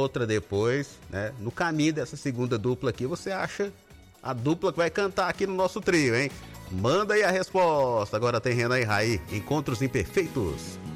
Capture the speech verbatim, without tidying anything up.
outra depois, né? No caminho dessa segunda dupla aqui, você acha a dupla que vai cantar aqui no nosso trio, hein? Manda aí a resposta. Agora tem Renan e Raí, Encontros Imperfeitos.